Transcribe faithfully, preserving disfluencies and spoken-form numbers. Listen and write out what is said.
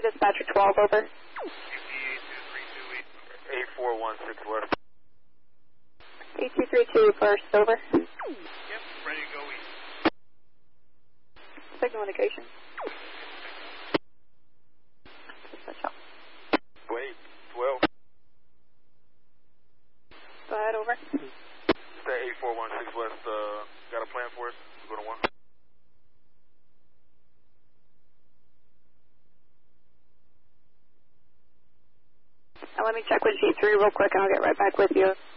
Dispatcher twelve, over. eight four one six west. eight two three two first, over. Yep, ready to go east. Signal indication. Dispatch out. Wait, twelve. Go ahead, over. Stay eight four one six west, uh, got a plan for us? Go to one. Now let me check with G three real quick and I'll get right back with you.